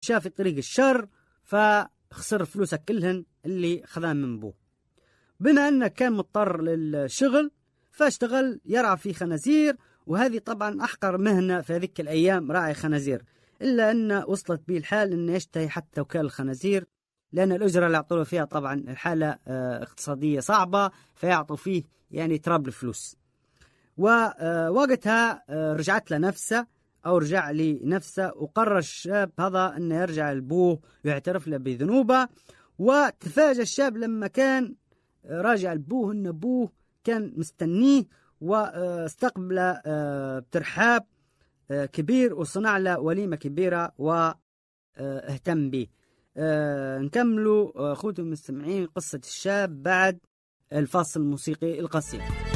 شاف طريق الشر فخسر فلوسه كلهن اللي خذاها من بوه. بما أنه كان مضطر للشغل فاشتغل يرعى في خنازير، وهذه طبعا أحقر مهنة في هذيك الأيام راعي خنازير، إلا أن وصلت به الحال أنه يشتهي حتى وكال الخنازير، لأن الأجرة اللي يعطوا فيها طبعا الحالة اقتصادية صعبة، فيعطوا فيه يعني تراب الفلوس. ووقتها رجعت له نفسه أو رجع لي نفسه، وقرر الشاب هذا أنه يرجع لأبوه ويعترف له بذنوبه. وتفاجأ الشاب لما كان راجع لأبوه أن أبوه كان مستنيه واستقبله بترحاب كبير، وصنع له وليمة كبيرة واهتم به. نكملوا أخوتي المستمعين قصة الشاب بعد الفاصل الموسيقي القصير.